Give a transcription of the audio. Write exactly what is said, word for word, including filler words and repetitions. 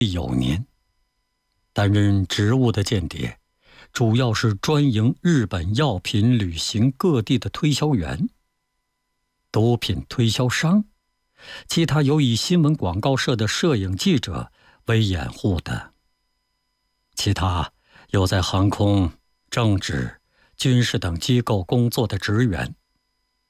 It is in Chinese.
有年，担任职务的间谍，主要是专营日本药品旅行各地的推销员、毒品推销商，其他有以新闻广告社的摄影记者为掩护的，其他有在航空、政治、军事等机构工作的职员，